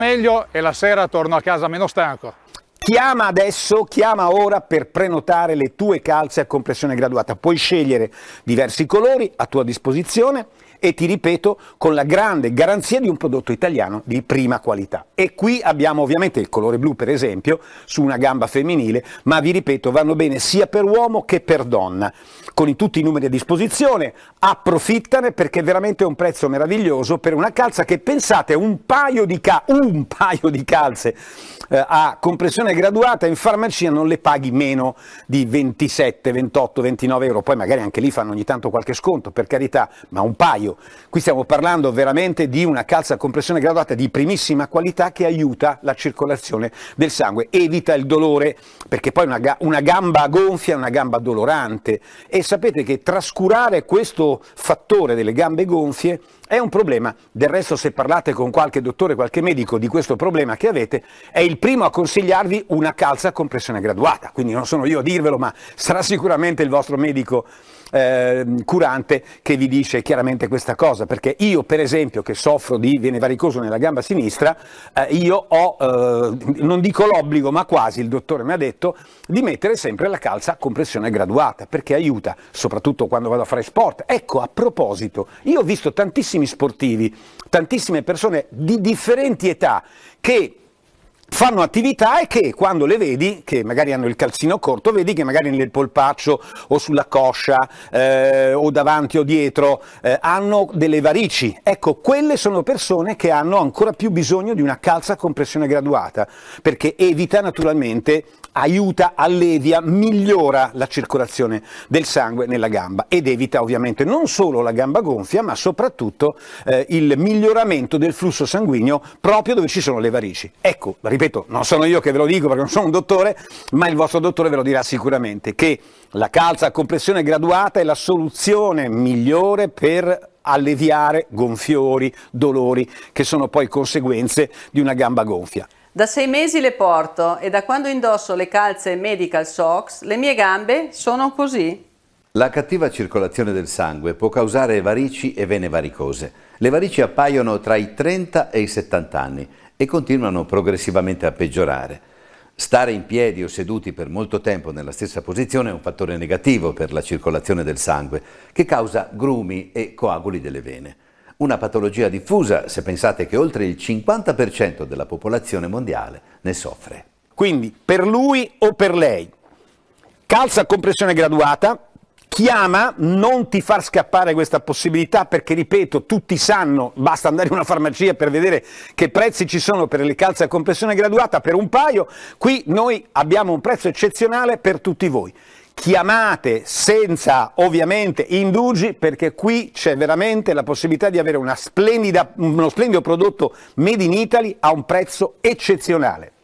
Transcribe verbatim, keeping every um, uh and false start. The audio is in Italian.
Meglio e la sera torno a casa meno stanco. Chiama adesso, chiama ora per prenotare le tue calze a compressione graduata. Puoi scegliere diversi colori a tua disposizione e ti ripeto con la grande garanzia di un prodotto italiano di prima qualità. E qui abbiamo ovviamente il colore blu per esempio su una gamba femminile, ma vi ripeto vanno bene sia per uomo che per donna. Con tutti i numeri a disposizione approfittane perché è veramente un prezzo meraviglioso per una calza che pensate un paio di, ca un paio di calze eh, a compressione graduata in farmacia non le paghi meno di ventisette, ventotto, ventinove euro, poi magari anche lì fanno ogni tanto qualche sconto per carità, ma un paio. Qui stiamo parlando veramente di una calza a compressione graduata di primissima qualità che aiuta la circolazione del sangue, evita il dolore perché poi una, ga una gamba gonfia è una gamba dolorante e sapete che trascurare questo fattore delle gambe gonfie è un problema. Del resto se parlate con qualche dottore, qualche medico di questo problema che avete, è il primo a consigliarvi una calza a compressione graduata, quindi non sono io a dirvelo, ma sarà sicuramente il vostro medico eh, curante che vi dice chiaramente questa cosa, perché io per esempio che soffro di vene varicoso nella gamba sinistra, eh, io ho, eh, non dico l'obbligo, ma quasi, il dottore mi ha detto, di mettere sempre la calza a compressione graduata, perché aiuta, soprattutto quando vado a fare sport. Ecco, a proposito, io ho visto tantissimi sportivi, tantissime persone di differenti età che fanno attività e che quando le vedi, che magari hanno il calzino corto, vedi che magari nel polpaccio o sulla coscia eh, o davanti o dietro eh, hanno delle varici. Ecco, quelle sono persone che hanno ancora più bisogno di una calza a compressione graduata, perché evita naturalmente, aiuta, allevia, migliora la circolazione del sangue nella gamba ed evita ovviamente non solo la gamba gonfia, ma soprattutto eh, il miglioramento del flusso sanguigno proprio dove ci sono le varici. Ecco, ripeto, non sono io che ve lo dico perché non sono un dottore, ma il vostro dottore ve lo dirà sicuramente, che la calza a compressione graduata è la soluzione migliore per alleviare gonfiori, dolori, che sono poi conseguenze di una gamba gonfia. Da sei mesi le porto e da quando indosso le calze Medical Socks le mie gambe sono così. La cattiva circolazione del sangue può causare varici e vene varicose. Le varici appaiono tra i trenta e i settanta anni e continuano progressivamente a peggiorare. Stare in piedi o seduti per molto tempo nella stessa posizione è un fattore negativo per la circolazione del sangue che causa grumi e coaguli delle vene. Una patologia diffusa se pensate che oltre il cinquanta per cento della popolazione mondiale ne soffre. Quindi per lui o per lei, calza a compressione graduata, chiama, non ti far scappare questa possibilità perché, ripeto, tutti sanno, basta andare in una farmacia per vedere che prezzi ci sono per le calze a compressione graduata per un paio, qui noi abbiamo un prezzo eccezionale per tutti voi. Chiamate senza ovviamente indugi perché qui c'è veramente la possibilità di avere una splendida, uno splendido prodotto made in Italy a un prezzo eccezionale.